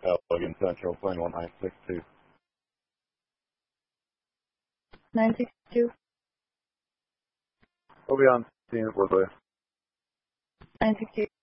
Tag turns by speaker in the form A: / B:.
A: Elegant Central, plane 1962.
B: 962.
A: We'll be on scene at Woodley.
B: 962.